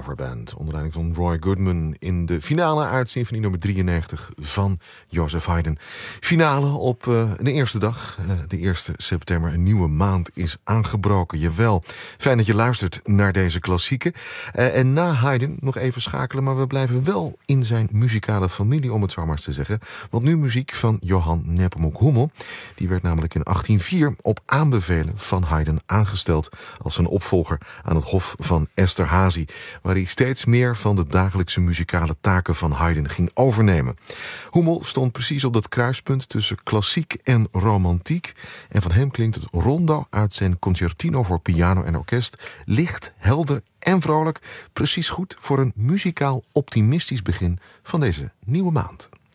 Coverband onder leiding van Roy Goodman in de finale uit symfonie nummer 93 van Joseph Haydn. Finale op de eerste dag, de 1 september. Een nieuwe maand is aangebroken. Jawel, fijn dat je luistert naar deze klassieken. En na Haydn nog even schakelen, maar we blijven wel in zijn muzikale familie, om het zo maar eens te zeggen. Want nu muziek van Johann Nepomuk Hummel. Die werd namelijk in 1804 op aanbevelen van Haydn aangesteld als zijn opvolger aan het hof van Esterházy, waar hij steeds meer van de dagelijkse muzikale taken van Haydn ging overnemen. Hummel stond precies op dat kruispunt tussen klassiek en romantiek. En van hem klinkt het rondo uit zijn concertino voor piano en orkest licht, helder en vrolijk. Precies goed voor een muzikaal optimistisch begin van deze nieuwe maand.